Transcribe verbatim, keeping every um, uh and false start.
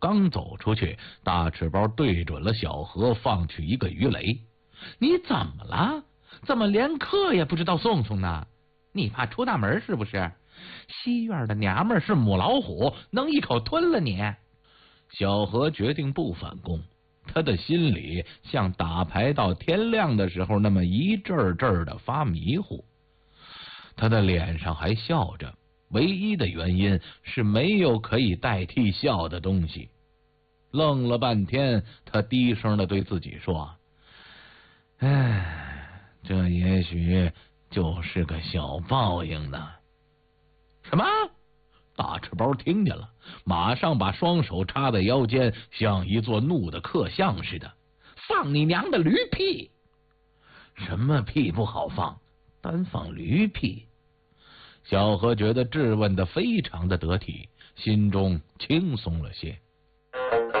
刚走出去，大赤包对准了小何放去一个鱼雷。你怎么了？怎么连客也不知道送送呢？你怕出大门是不是？西院的娘们是母老虎，能一口吞了你。小何决定不反攻，他的心里像打牌到天亮的时候那么一阵阵的发迷糊。他的脸上还笑着，唯一的原因是没有可以代替笑的东西。愣了半天，他低声的对自己说：唉，这也许就是个小报应呢。什么？大赤包听见了，马上把双手插在腰间，像一座怒的刻像似的。放你娘的驴屁！什么屁不好放？单放驴屁？小何觉得质问的非常的得体，心中轻松了些。